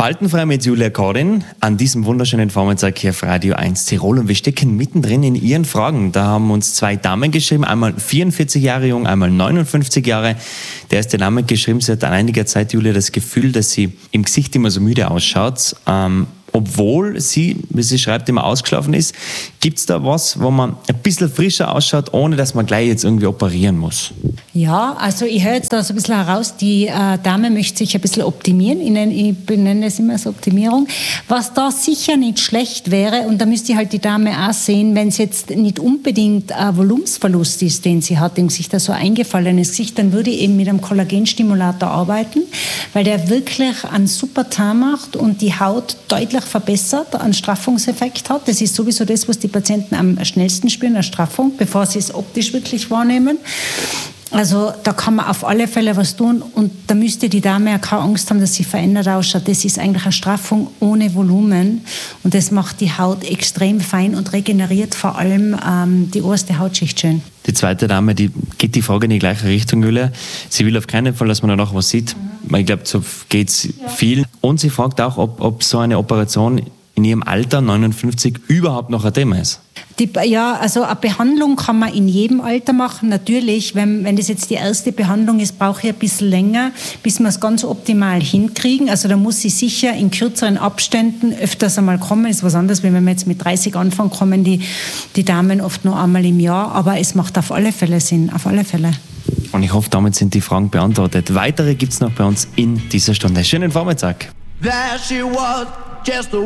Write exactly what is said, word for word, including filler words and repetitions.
Faltenfrei mit Julia Korin an diesem wunderschönen Vormittag hier auf Radio eins Tirol, und wir stecken mittendrin in Ihren Fragen. Da haben uns zwei Damen geschrieben, einmal vierundvierzig Jahre jung, einmal neunundfünfzig Jahre. Der erste Dame hat geschrieben, sie hat an einiger Zeit, Julia, das Gefühl, dass sie im Gesicht immer so müde ausschaut. Ähm, obwohl sie, wie sie schreibt, immer ausgeschlafen ist. Gibt es da was, wo man ein bisschen frischer ausschaut, ohne dass man gleich jetzt irgendwie operieren muss? Ja, also ich höre jetzt da so ein bisschen heraus, die äh, Dame möchte sich ein bisschen optimieren. Ich nenne, ich benenne es immer als Optimierung. Was da sicher nicht schlecht wäre, und da müsste ich halt die Dame auch sehen, wenn es jetzt nicht unbedingt ein Volumensverlust ist, den sie hat, im Gesicht, da so eingefallenes Gesicht, dann würde ich eben mit einem Kollagenstimulator arbeiten, weil der wirklich einen super Teint macht und die Haut deutlich verbessert, einen Straffungseffekt hat. Das ist sowieso das, was die Patienten am schnellsten spüren, eine Straffung, bevor sie es optisch wirklich wahrnehmen. Also da kann man auf alle Fälle was tun, und da müsste die Dame ja keine Angst haben, dass sie verändert ausschaut. Das ist eigentlich eine Straffung ohne Volumen, und das macht die Haut extrem fein und regeneriert vor allem ähm, die oberste Hautschicht schön. Die zweite Dame, die geht die Frage in die gleiche Richtung, Julia. Sie will auf keinen Fall, dass man danach was sieht. Mhm. Ich glaube, so geht es ja vielen. Und sie fragt auch, ob, ob so eine Operation in ihrem Alter, neunundfünfzig, überhaupt noch ein Thema ist. Die, ja, also eine Behandlung kann man in jedem Alter machen. Natürlich, wenn, wenn das jetzt die erste Behandlung ist, brauche ich ein bisschen länger, bis wir es ganz optimal hinkriegen. Also da muss sie sicher in kürzeren Abständen öfters einmal kommen. Das ist was anderes, wenn wir jetzt mit dreißig anfangen, kommen die, die Damen oft nur einmal im Jahr. Aber es macht auf alle Fälle Sinn, auf alle Fälle. Und ich hoffe, damit sind die Fragen beantwortet. Weitere gibt es noch bei uns in dieser Stunde. Schönen Vormittag. There she was, just a